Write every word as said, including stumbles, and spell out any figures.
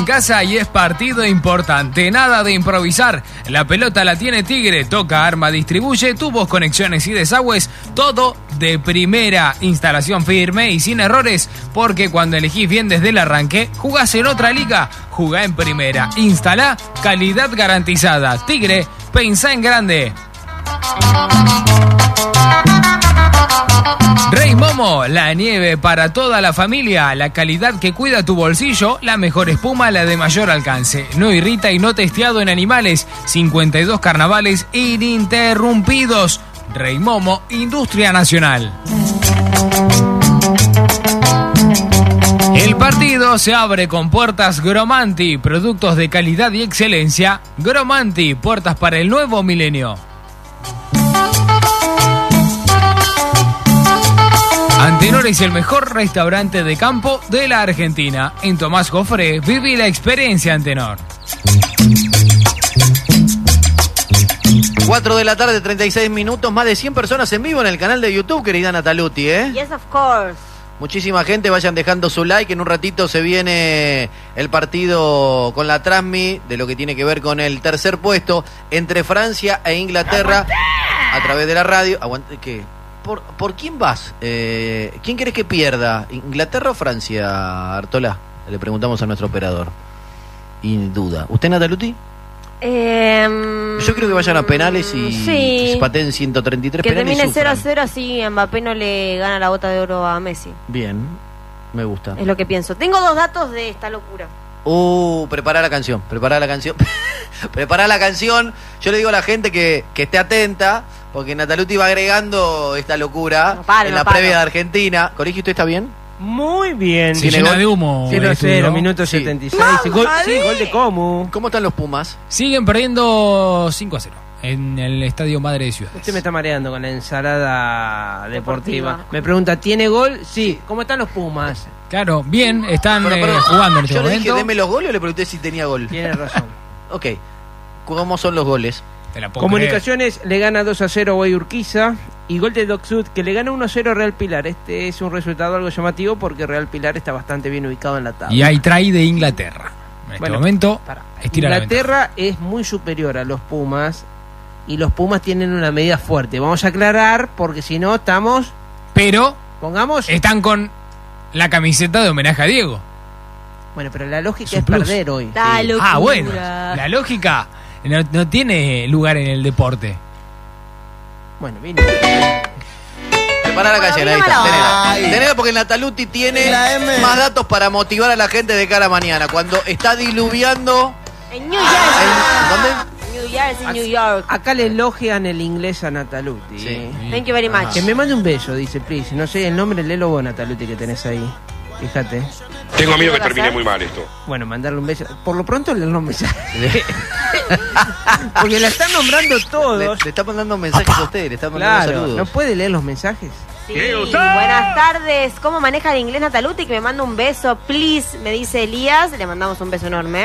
en casa y es partido importante. Nada de improvisar. La pelota la tiene Tigre. Toca, arma, distribuye. Tubos, conexiones y desagües. Todo de primera. Instalación firme y sin errores. Porque cuando elegís bien desde el arranque, jugás en otra liga. Jugá en primera. Instalá, calidad garantizada. Tigre, pensá en grande. Rey Momo, la nieve para toda la familia, la calidad que cuida tu bolsillo, la mejor espuma, la de mayor alcance. No irrita y no testeado en animales. cincuenta y dos carnavales ininterrumpidos. Rey Momo, Industria Nacional. El partido se abre con puertas Gromanti, productos de calidad y excelencia. Gromanti, puertas para el nuevo milenio. Antenor es el mejor restaurante de campo de la Argentina. En Tomás Jofré, viví la experiencia Antenor. cuatro de la tarde, treinta y seis minutos, más de cien personas en vivo en el canal de YouTube, querida Nataluti, ¿eh? Yes, of course. Muchísima gente, vayan dejando su like, en un ratito se viene el partido con la Transmi, de lo que tiene que ver con el tercer puesto entre Francia e Inglaterra, ¡aguanté! A través de la radio. ¿Aguante qué? ¿Por, ¿Por quién vas? Eh, ¿Quién querés que pierda? ¿Inglaterra o Francia, Artola? Le preguntamos a nuestro operador. Y duda. ¿Usted, Nataluti? Eh, Yo creo que vayan a penales y sí. se pateen ciento treinta y tres que penales. termine cero a cero, así Mbappé no le gana la bota de oro a Messi. Bien, me gusta. Es lo que pienso. Tengo dos datos de esta locura. Uh, prepara la canción, prepara la canción. Prepara la canción. Yo le digo a la gente que, que esté atenta, porque Nataluti va agregando esta locura no paro, en no la paro. previa de Argentina. Colegio, ¿usted está bien? Muy bien. Se llena de humo. cero a cero, minuto Sí. setenta y seis. Gol, sí, gol de Comu. ¿Cómo están los Pumas? Siguen perdiendo cinco a cero en el Estadio Madre de Ciudades. Usted me está mareando con la ensalada deportiva. Deportiva. Me pregunta, ¿tiene gol? Sí. ¿Cómo están los Pumas? Claro, bien, están Bueno, eh, perdón, jugando en este yo le momento. dije, deme los goles o le pregunté si tenía gol. Tiene razón. Ok, ¿cómo son los goles? Te la puedo Comunicaciones le gana dos a cero a Guay Urquiza. Y gol de Doc Sud, que le gana uno a cero a Real Pilar. Este es un resultado algo llamativo porque Real Pilar está bastante bien ubicado en la tabla. creer. Y hay try de Inglaterra. En este Bueno, momento, Para. estira la ventaja. Inglaterra es muy superior a los Pumas. Y los Pumas tienen una medida fuerte. Vamos a aclarar porque si no estamos... Pero Pongamos... están con la camiseta de homenaje a Diego. Bueno, pero la lógica Es un es plus. perder hoy. Da Sí. locura. Ah, bueno, la lógica no, no tiene lugar en el deporte. Bueno, vino. Prepara la Bueno, canción, ahí bien está. mala Tenela. Tenela porque Nataluti tiene La M. más datos para motivar a la gente de cara a mañana. Cuando está diluviando... En New Jersey. ¿En dónde? New Jersey, New York. Acá le elogian el inglés a Nataluti. Sí. Thank you very much. Que me mande un beso, dice, please. No sé el nombre, léelo vos, Nataluti, que tenés ahí. Fíjate. Tengo miedo que ¿Puedo termine hacer? muy mal esto. Bueno, mandarle un beso. Por lo pronto leer los mensajes. Porque la están nombrando Le, todos. le está mandando mensajes a usted, le está mandando Claro, saludos. ¿no puede leer los mensajes? Sí. Buenas tardes. ¿Cómo maneja el inglés Nataluti? Que me manda un beso, please. Me dice Elías. Le mandamos un beso enorme.